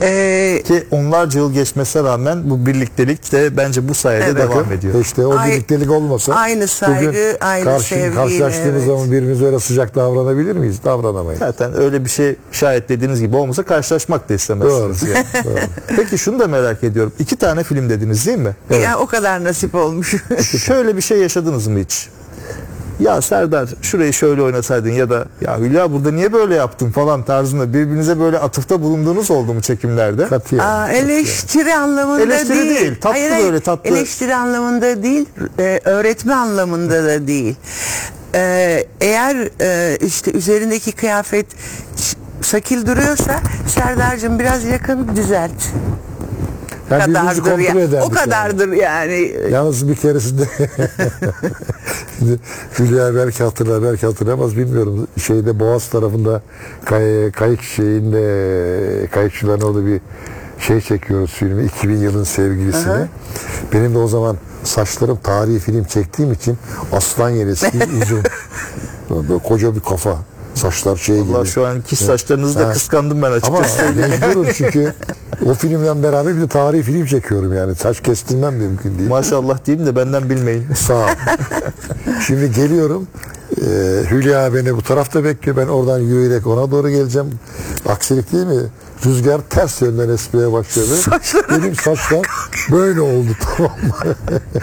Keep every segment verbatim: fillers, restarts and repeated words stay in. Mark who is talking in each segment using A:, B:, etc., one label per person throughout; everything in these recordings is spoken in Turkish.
A: Ee,
B: Ki onlarca yıl geçmesine rağmen bu birliktelik de bence bu sayede
A: Evet.
B: devam ediyor.
C: İşte o
A: Ay-
C: birliktelik olmasa
A: aynı saygı,
C: bugün
A: aynı
C: karşı,
A: sevgiyle,
C: karşılaştığımız
A: evet.
C: zaman birbirimize öyle sıcak davranabilir miyiz? Davranamayız.
B: Zaten öyle bir şey şayet dediğiniz gibi olmasa karşılaşmak da istemezsiniz.
C: Doğru.
B: Yani.
C: Doğru.
B: Peki şunu da merak ediyorum. İki tane film dediniz değil mi?
A: Ya o kadar nasip olmuş.
B: Şöyle bir şey yaşadınız mı hiç? Ya Serdar şurayı şöyle oynasaydın ya da ya Hülya burada niye böyle yaptın falan tarzında birbirinize böyle atıfta bulunduğunuz oldu mu çekimlerde?
C: Katiyen.
A: Aa, eleştiri anlamında
B: Eleştiri
A: değil.
B: değil, tatlı
A: Hayır, hayır.
B: böyle, tatlı.
A: Eleştiri anlamında değil, e, öğretme anlamında da değil. E, eğer e, işte üzerindeki kıyafet ş- şakil duruyorsa Serdar'cığım biraz yakın düzelt.
C: Yani birbirimizi
A: Kadardır
C: kontrol
A: ya.
C: ederdik
A: O kadardır yani.
C: yani. Yalnız bir keresinde Şimdi Hülya belki hatırlar belki hatırlamaz bilmiyorum. Şeyde Boğaz tarafında kay, kayık şeyinde kayıkçıların orada bir şey çekiyoruz filmi. iki bin yılın sevgilisini.
A: Aha.
C: Benim de o zaman saçlarım tarihi film çektiğim için aslan yeresi gibi uzun. Böyle koca bir kafa. Saçlar şey gibi.
B: Allah şu an kiş saçlarınızı da
C: Ha.
B: kıskandım ben
C: Ama
B: açıkçası.
C: mecburum çünkü o filmden beraber bir de tarihi film çekiyorum yani. Saç kestirmem mümkün değil.
B: Maşallah diyeyim de benden bilmeyin.
C: Sağ ol. Şimdi geliyorum. Ee, Hülya beni bu tarafta bekliyor. Ben oradan yürüyerek ona doğru geleceğim. Aksilik değil mi? Rüzgar ters yönden esmeye başladı. Benim saçlar böyle oldu, tamam mı?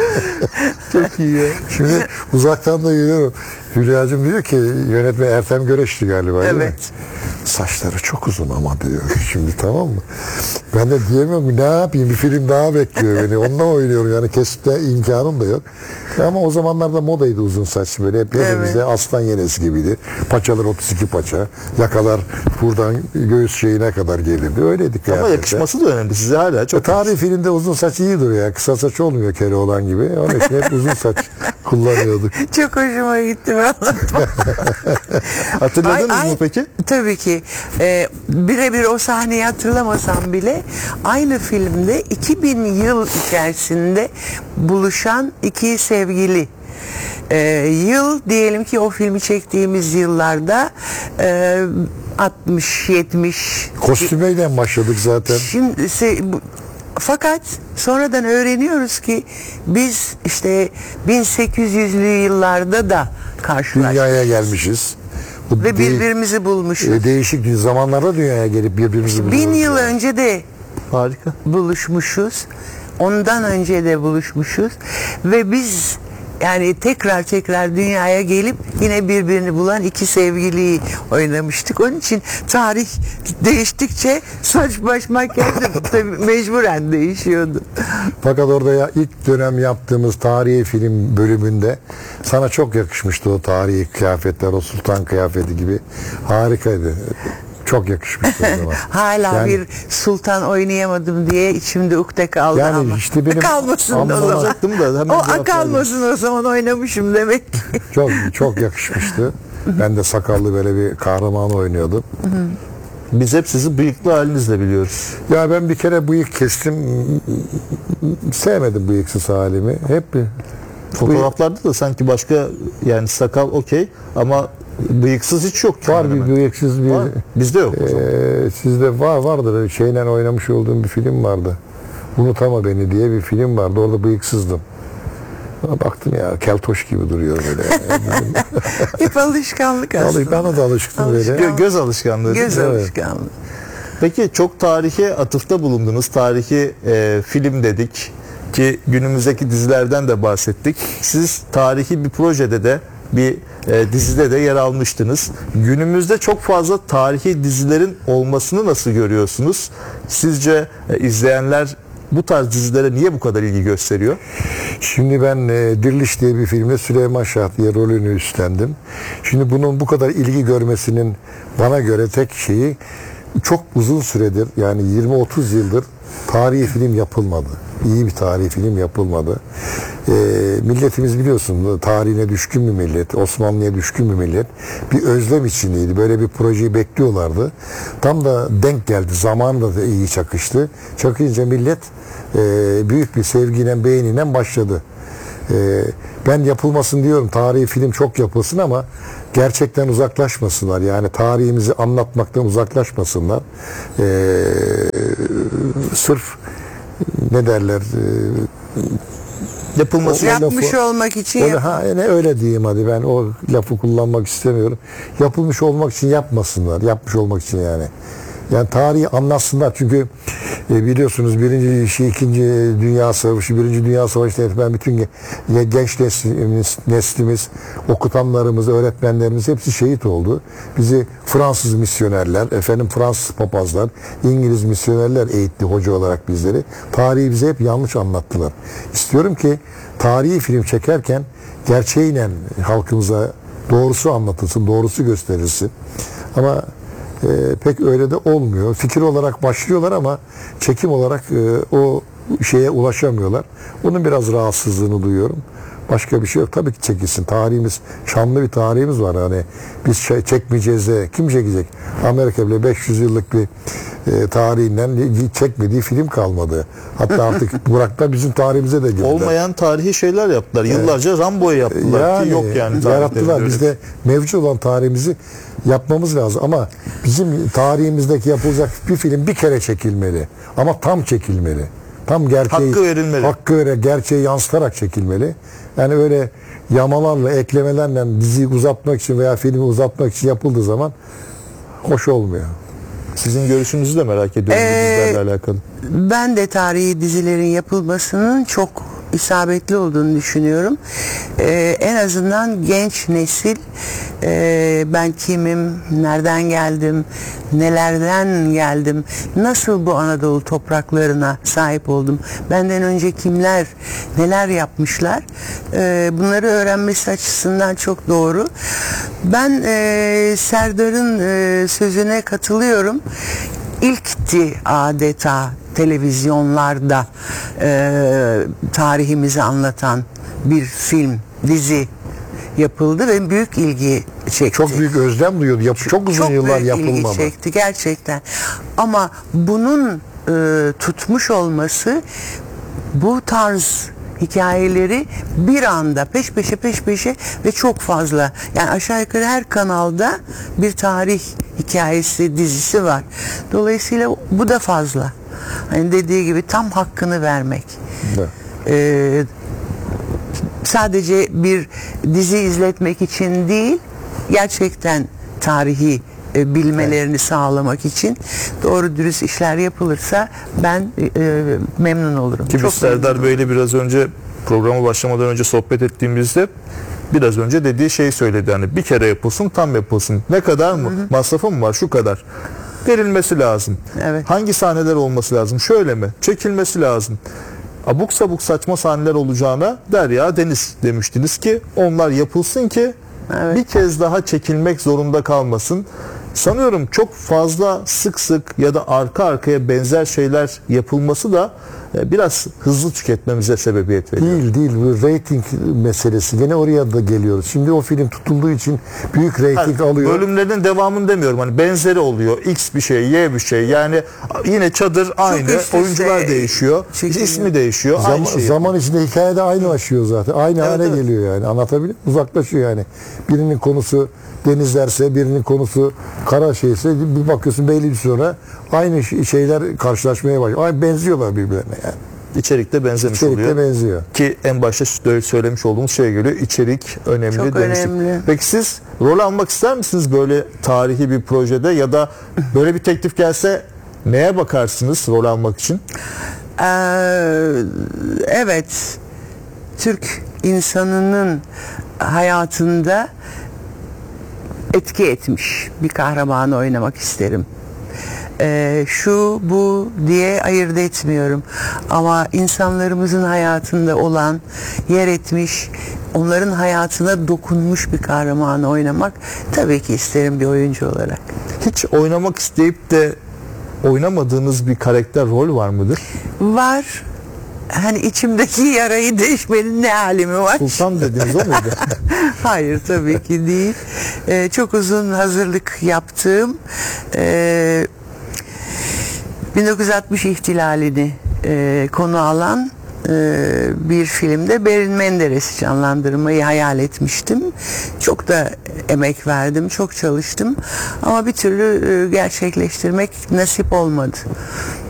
B: Çok iyi ya.
C: Şimdi uzaktan da yürüyorum. Hülya'cığım diyor ki, yönetmen Ertem Göreç'ti galiba değil mi?
A: Evet.
C: Saçları çok uzun ama diyor şimdi, tamam mı? Ben de diyemiyorum ki ne yapayım, bir film daha bekliyor beni. Onunla oynuyorum yani, kesipte imkanım da yok. Ama o zamanlarda modaydı uzun saç, böyle hep hepimizde
A: Evet.
C: aslan yenesi gibiydi. Paçalar otuz iki paça, yakalar buradan göğüs şeyine kadar gelirdi. Öyleydi
B: Ama
C: kıyafetler.
B: yakışması da önemli. Size hala çok
C: E, tarih filmde uzun saç iyi duruyor ya. Kısa saç olmuyor Keloğlan gibi. Onun için hep uzun saç kullanıyorduk.
A: Çok hoşuma gitti valla.
B: Hatırladınız
A: Ay, ay.
B: mı peki?
A: Tabii ki. Ee, birebir o sahneyi hatırlamasam bile aynı filmde iki bin yıl içerisinde buluşan iki sevgili. Ee, yıl diyelim ki o filmi çektiğimiz yıllarda e, altmış yetmiş.
C: Kostümeyle başladık zaten.
A: Şimdi se- bu- fakat sonradan öğreniyoruz ki biz işte bin sekiz yüzlü yıllarda da karşılaştık
C: Dünyaya gelmişiz. Bu
A: ve
C: de-
A: birbirimizi bulmuşuz.
C: e, değişik zamanlarda dünyaya gelip birbirimizi
A: Bin
C: buluyoruz
A: yıl
C: yani.
A: önce de
B: Harika.
A: buluşmuşuz. Ondan önce de buluşmuşuz ve biz yani tekrar tekrar dünyaya gelip yine birbirini bulan iki sevgiliyi oynamıştık. Onun için tarih değiştikçe saç baş makyaj da tabii mecburen değişiyordu.
C: Fakat orada ya ilk dönem yaptığımız tarihi film bölümünde sana çok yakışmıştı o tarihi kıyafetler, o sultan kıyafeti gibi. Harikaydı. Çok yakışmıştı o zaman.
A: Hala
C: Yani-
A: bir sultan oynayamadım diye içimde ukde kaldı
C: Yani
A: ama.
C: işte benim
A: kalmasın o zaman.
B: Anlayacaktım da hemen
A: O
B: cevap
A: kalmasın o zaman oynamışım demek ki.
C: Çok çok yakışmıştı. Ben de sakallı böyle bir kahraman oynuyordum.
B: Biz hep sizi bıyıklı halinizle biliyoruz.
C: Ya ben bir kere bıyık kestim. Sevmedim bıyıksız halimi. Hep bir
B: Fotoğraflarda da sanki başka yani sakal okey ama bıyıksız hiç yok.
C: var
B: hemen
C: bir
B: hemen.
C: bıyıksız bir
B: Var. Bizde yok o zaman.
C: Ee, sizde var vardır. Şeyle oynamış olduğum bir film vardı. Unutama Beni diye bir film vardı. Orada bıyıksızdım. Baktım ya, keltoş gibi duruyor böyle.
A: Hep alışkanlık aslında.
C: Bana da alıştım böyle.
B: Gö- göz alışkanlığı. değil mi?
A: Göz
C: Evet.
A: alışkanlığı.
B: Peki çok tarihe atıfta bulundunuz. Tarihi e, film dedik ki günümüzdeki dizilerden de bahsettik. Siz tarihi bir projede de bir e, dizide de yer almıştınız. Günümüzde çok fazla tarihi dizilerin olmasını nasıl görüyorsunuz? Sizce e, izleyenler bu tarz dizilere niye bu kadar ilgi gösteriyor?
C: Şimdi ben e, Diriliş diye bir filmde Süleyman Şah diye rolünü üstlendim. Şimdi bunun bu kadar ilgi görmesinin bana göre tek şeyi, çok uzun süredir yani yirmi otuz yıldır tarihi film yapılmadı. İyi bir tarihi film yapılmadı. E, milletimiz biliyorsun tarihine düşkün bir millet, Osmanlı'ya düşkün bir millet. Bir özlem içindeydi. Böyle bir projeyi bekliyorlardı. Tam da denk geldi. Zamanı da iyi çakıştı. Çakınca millet e, büyük bir sevgiyle, beğeniyle başladı. E, ben yapılmasın diyorum. Tarihi film çok yapılsın ama gerçekten uzaklaşmasınlar. Yani tarihimizi anlatmaktan uzaklaşmasınlar. E, sırf ne derler e,
B: Yapılması
C: O-
A: Yapmış
C: lafı-
A: olmak için
C: öyle,
A: yap-
C: ha, ne öyle diyeyim hadi, ben o lafı kullanmak istemiyorum. Yapılmış olmak için yapmasınlar. Yapmış olmak için yani. Yani tarihi anlatsınlar çünkü e, biliyorsunuz birinci, şey, ikinci Dünya Savaşı, birinci Dünya Savaşı'nda etmen bütün ge- genç neslimiz, neslimiz, okutanlarımız, öğretmenlerimiz hepsi şehit oldu. Bizi Fransız misyonerler, efendim Fransız papazlar, İngiliz misyonerler eğitti hoca olarak bizleri. Tarihi bize hep yanlış anlattılar. İstiyorum ki tarihi film çekerken gerçeğiyle halkımıza doğrusu anlatılsın, doğrusu gösterilsin. Ama e, pek öyle de olmuyor. Fikir olarak başlıyorlar ama çekim olarak e, o şeye ulaşamıyorlar. Bunun biraz rahatsızlığını duyuyorum. Başka bir şey yok. Tabii ki çekilsin. Tarihimiz, şanlı bir tarihimiz var. Hani biz şey- çekmeyeceğiz de kim çekecek? Amerika bile beş yüz yıllık bir e, tarihinden çekmediği film kalmadı. Hatta artık Burak'ta bizim tarihimize de girdi.
B: olmayan tarihi şeyler yaptılar. Yıllarca Rambo'yu yaptılar ki yok yani.
C: yarattılar.
B: tarihte
C: Biz
B: öyle.
C: de mevcut olan tarihimizi yapmamız lazım ama bizim tarihimizdeki yapılacak bir film bir kere çekilmeli. Ama tam çekilmeli. Tam gerçeği
B: Hakkı verilmeli.
C: Hakkı vere, gerçeği yansıtarak çekilmeli. Yani öyle yamalarla, eklemelerle diziyi uzatmak için veya filmi uzatmak için yapıldığı zaman hoş olmuyor.
B: Sizin görüşünüzü de merak ediyorum bu
A: Ee,
B: dizilerle alakalı.
A: Ben de tarihi dizilerin yapılmasının çok isabetli olduğunu düşünüyorum. Ee, en azından genç nesil e, ben kimim, nereden geldim, nelerden geldim, nasıl bu Anadolu topraklarına sahip oldum, benden önce kimler neler yapmışlar, e, bunları öğrenmesi açısından çok doğru. Ben e, Serdar'ın e, sözüne katılıyorum. İlkti adeta televizyonlarda e, tarihimizi anlatan bir film, dizi yapıldı ve büyük ilgi çekti.
C: Çok büyük özlem duyuyordu. Yap, çok uzun
A: Çok
C: yıllar
A: büyük ilgi
C: yapılmadı.
A: çekti gerçekten. Ama bunun e, tutmuş olması, bu tarz hikayeleri bir anda peş peşe peş peşe ve çok fazla, yani aşağı yukarı her kanalda bir tarih hikayesi, dizisi var. Dolayısıyla bu da fazla. Hani dediği gibi tam hakkını vermek.
C: Evet.
A: Ee, sadece bir dizi izletmek için değil, gerçekten tarihi e, bilmelerini sağlamak için doğru dürüst işler yapılırsa ben e, memnun olurum.
B: Ki biz
A: Çok
B: Serdar
A: memnun
B: Bey'le biraz önce programa başlamadan önce sohbet ettiğimizde biraz önce dediği şeyi söyledi. Hani bir kere yapılsın, tam yapılsın. Ne kadar mı? Masrafı mı var? Şu kadar. Verilmesi lazım.
A: Evet.
B: Hangi sahneler olması lazım? Şöyle mi? Çekilmesi lazım. Abuk sabuk saçma sahneler olacağına Derya Deniz demiştiniz ki onlar yapılsın ki
A: Evet.
B: bir kez daha çekilmek zorunda kalmasın. Sanıyorum çok fazla sık sık ya da arka arkaya benzer şeyler yapılması da e, biraz hızlı tüketmemize sebebiyet veriyor.
C: Değil değil, bu rating meselesi. Gene oraya da geliyoruz. Şimdi o film tutulduğu için büyük rating
B: Yani
C: alıyor.
B: bölümlerin devamını demiyorum. Hani benzeri oluyor. X bir şey, Y bir şey. Yani yine çadır aynı.
A: üst üste
B: Oyuncular değişiyor.
A: çekiliyor.
B: İsmi değişiyor.
C: Zaman,
B: aynı şey.
C: zaman içinde hikaye de aynılaşıyor zaten. Aynı
B: Evet,
C: hale
B: evet.
C: geliyor yani. Anlatabiliyor muyum? Uzaklaşıyor yani. Birinin konusu denizlerse, birinin konusu kara şeyse bir bakıyorsun belli bir sonra aynı ş- şeyler karşılaşmaya başlıyor. Ay benziyorlar birbirlerine yani.
B: İçerikte benzemiş
C: İçerikte
B: oluyor.
C: benziyor.
B: Ki en başta sö- söylemiş olduğumuz şey geliyor. İçerik önemli
A: Çok
B: demiştik.
A: önemli.
B: Peki siz rol almak ister misiniz böyle tarihi bir projede ya da böyle bir teklif gelse neye bakarsınız rol almak için?
A: Ee, evet, Türk insanının hayatında etki etmiş bir kahramanı oynamak isterim. Ee, şu bu diye ayırt etmiyorum. Ama insanlarımızın hayatında olan, yer etmiş, onların hayatına dokunmuş bir kahramanı oynamak tabii ki isterim bir oyuncu olarak.
B: Hiç oynamak isteyip de oynamadığınız bir karakter rol var mıdır?
A: Var. Hani içimdeki yarayı deşmenin ne alemi var?
B: Sultan dediğiniz o muydu?
A: Hayır tabii ki değil. Ee, çok uzun hazırlık yaptığım e, bin dokuz yüz altmış ihtilalini e, konu alan e, bir filmde Berin Menderes'i canlandırmayı hayal etmiştim. Çok da emek verdim, çok çalıştım ama bir türlü e, gerçekleştirmek nasip olmadı.